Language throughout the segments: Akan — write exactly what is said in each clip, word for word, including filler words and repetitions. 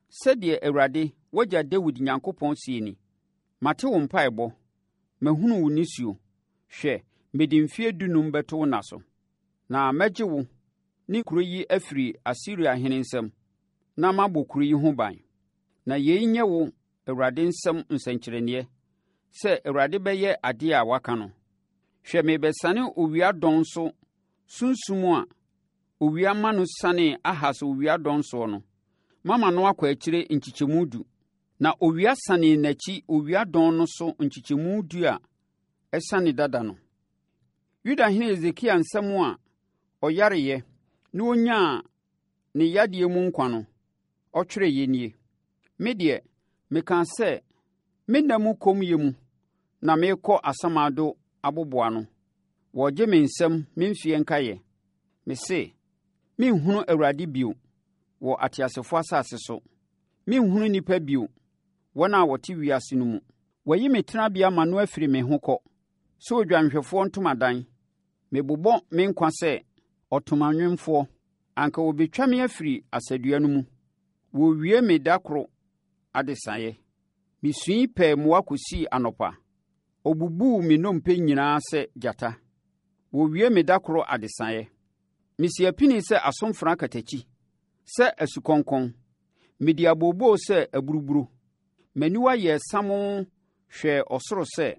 Sɛdeɛ Awurade wagya Dawid Nyankopɔn sie ni, mate wo mpaebɔ, mahunu wo nisuo. Hwɛ, mede mfeɛ dunum bɛto wo nna so, na mɛgye wo ne kuro yi afiri Asiriahene nsam, na mabɔ kuro yi ho ban. Na yei nyɛ wo Awurade nsɛm nsɛnkyerɛnneɛ, sɛ Awurade bɛyɛ adeɛ a waka no. Hwɛ, mebɛsane owia dɔn so sunsum a owia ma no sane Ahas owia dɔn soɔ no. Mama no akɔ akyire nkyekyɛmu du, na owia sane n'akyi owia dɔn no so nkyekyɛmu du a ɛsane dada no. Yudahene Hesekia nsɛm a ɔyareeɛ na onyaa ne yadeɛ mu nkwa no, ɔtwerɛ yɛ nie. Me deɛ, mekaa sɛ, menna mu kommyɛ mu na merekɔ asamado aboboa no. Wɔgye me nsɛm me mfeɛ nkaeɛ. Me se, menhunu Awurade bio wɔ ateasefoɔ asase so. Menhunu nnipa bio, wɔn a wɔte wiase no mu. Wɔayi me tenabea ma no afiri me ho kɔ, sɛ odwanhwɛfoɔ ntomadan. Mebobɔ me nkwa sɛ ɔtomanwemfoɔ. Anka wɔbɛtwa me afiri asadua no mu. Wɔwie me da koro adesaeɛ. Mesui pɛɛ mmoa kɔsii anɔpa. Ɔbubuu me nnompe nyinaa sɛ gyata. Wɔwie me da koro adesaeɛ. Mesi apini sɛ asomfena katakyi, sɛ asukɔnkɔn. Mede abooboo sɛ aburuburo. M'aniwa yɛ samo hwɛɛ ɔsoro sɛ,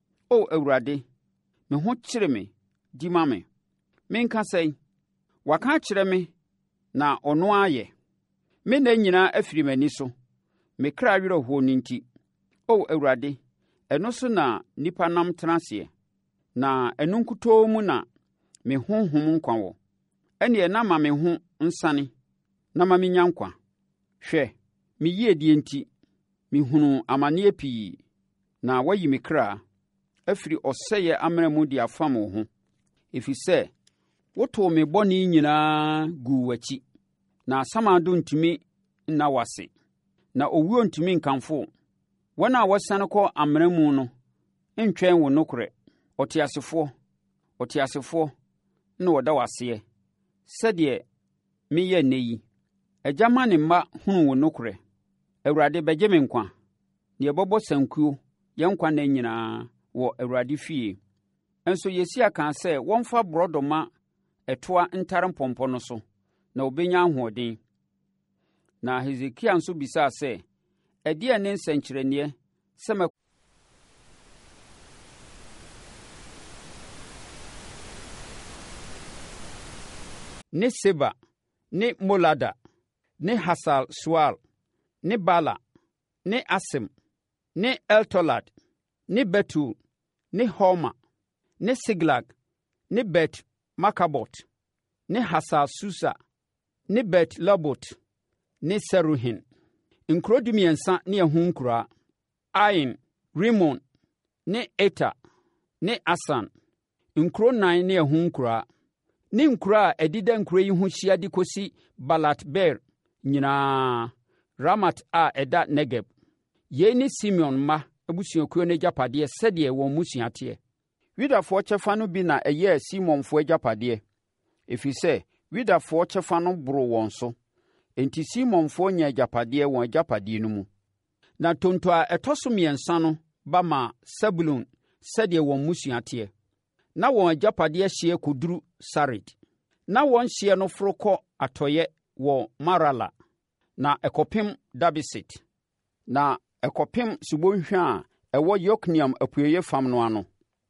O Awurade, me ho kyere me, di ma me. Menka sɛn, waka akyerɛ me na ɔno ayɛ. Me nna nyinaa afiri m'ani so, me kra werɛhoɔ no nti. O Awurade, ɛno so na nnipa nam tena aseɛ, na ɛno nkutoo mu na me honhom nkwa wɔ. Ɛneɛ na ma me ho nsane, na ma menya nkwa. Hwɛ, me yiedie nti, mehunu amanneɛ pii, na wayi me kra afiri ɔsɛeɛ amena mu de afam wo ho. Ɛfiri sɛ, wotoo me bɔne nyinaa guu w'akyi, na asamado ntumi nna w'ase, na owuo ntumi nkamfo. Wɔn a wɔsane kɔ amena mu no ntwɛn wo nokorɛ. Ɔteasefoɔ, ɔteasefoɔ na wɔda w'aseɛ, sɛdeɛ meyɛ nnɛ yi. Agya ma ne mma hunu wo nokorɛ. Awurade bɛgye me nkwa, na yɛbɛbɔ sankuo yɛn nkwa nna nyinaa wɔ Awurade fie. Nso Yesaia kaa sɛ wɔmfa borɔdɔma ɛtoa ntare mpɔmpɔ no so, na wɔbɛnya ahoɔden. Na Hesekia nso bisaa sɛ, ɛdeɛn ne nsɛnkyerɛnneɛ sɛ mɛ ne Seba, ne Molada, ne Hasar-Sual, ne Bala, ne Asem, ne Eltolad, ne Betul, ne Horma, ne Siglag, ne Bet Makabot, ne Hasar-Susa, ne Bet Labot, ne Seruhin. Nkuro dumiɛnsa ne ɛho nkuraa: Ain, Rimon, ne Eta, ne Asan. Nkuro nan ne ɛho nkuraa. Ne nkuraa a ɛdeda nkuro yi ho hyia de kɔsi Balat-Beer nyinaa, Ramat a ɛda Negeb. Yei ne Simeon mma abusuakuo no agyapadeɛ sɛdeɛ wɔn mmusua teɛ. Yudafoɔ kyɛfa no bi na ɛyɛɛ Simonfoɔ agyapadeɛ, ɛfiri sɛ Yudafoɔ kyɛfa no boroo wɔn so. Enti Simonfoɔ nya agyapadeɛ wɔn agyapadeɛ no mu. Na tonto a ɛtɔ so mmiɛnsa no ba ma Sebulon sɛdeɛ wɔn mmusua teɛ. Na wɔn agyapadeɛ hyeɛ kɔduru Sarid. Na wɔn hyeɛ no foro kɔ atɔeɛ wɔ Marala, na ɛkɔpem Dabesit, na ɛkɔpem subɔnhwa a ɛwɔ Yokneam apueeɛ fam no ano.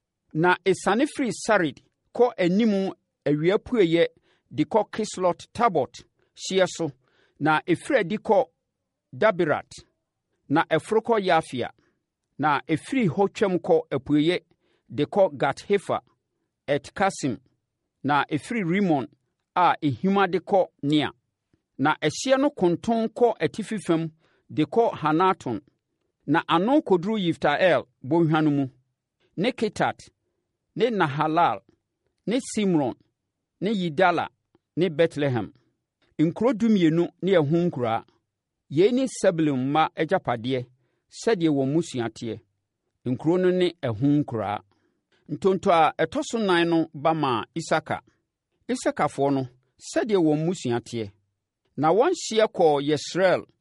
Na ɛsiane firi Sarid kɔ anim awia pueeɛ de kɔ Kislot Tabot hyeɛ so, na ɛfiri adi kɔ Daberat, na ɛforo kɔ Yafia, na ɛfiri hɔ twam kɔ apueeɛ de kɔ Gat-Hefer, Et-Kasim, na ɛfiri Rimon a ehima de kɔ Nea, na ɛhyeɛ no konton kɔ atifi fam de kɔ Hanaton, na ano kɔduru Yiftael bɔnhwa no mu, ne Ketat, ne Nahalal, ne Simron, ne Yidala, ne Bethlehem. Nkuro dumienu ne ɛho nkuraa. Yei ne Sebulon mma agyapadeɛ sɛdeɛ wɔn mmusua teɛ. Nkuro no ne ɛho nkuraa. Ntonto a ɛtɔ so nan no ba ma Isaka. Isakafoɔ no, sɛdeɛ wɔn mmusua teɛ. Na wɔn hyeɛ kɔɔ Yesreel